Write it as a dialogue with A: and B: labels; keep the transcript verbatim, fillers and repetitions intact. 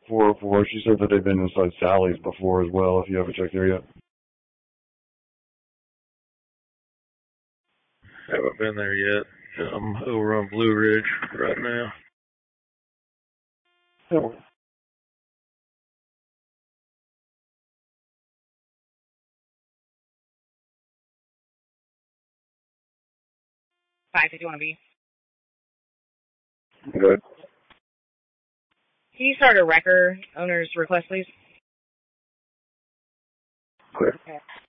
A: four oh four. She said that they've been inside Sally's before as well, if you haven't checked there yet.
B: Haven't been there yet. I'm over on Blue Ridge right now.
A: Oh.
C: five fifty-one B.
A: Good.
C: Can you start a wrecker owner's request, please?
A: Clear.
C: Okay.